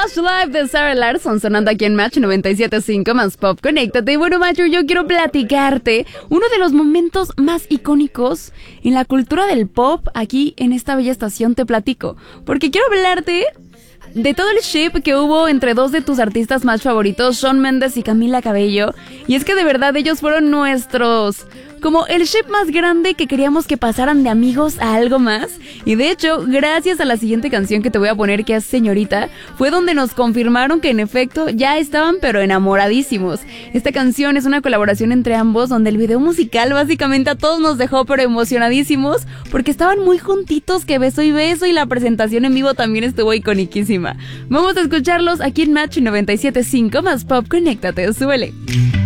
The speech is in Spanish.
Just Life de Sarah Larsson sonando aquí en Match 97.5 más Pop. Conéctate. Y bueno, Macho, yo quiero platicarte uno de los momentos más icónicos en la cultura del pop aquí en esta bella estación. Te platico, porque quiero hablarte de todo el ship que hubo entre dos de tus artistas más favoritos, Shawn Mendes y Camila Cabello. Y es que de verdad ellos fueron nuestros, como el ship más grande que queríamos que pasaran de amigos a algo más. Y de hecho, gracias a la siguiente canción que te voy a poner, que es Señorita, fue donde nos confirmaron que en efecto ya estaban pero enamoradísimos. Esta canción es una colaboración entre ambos, donde el video musical básicamente a todos nos dejó pero emocionadísimos, porque estaban muy juntitos, que beso y beso, y la presentación en vivo también estuvo iconiquísima. Vamos a escucharlos aquí en Match 97.5 más Pop. Conéctate, súbele.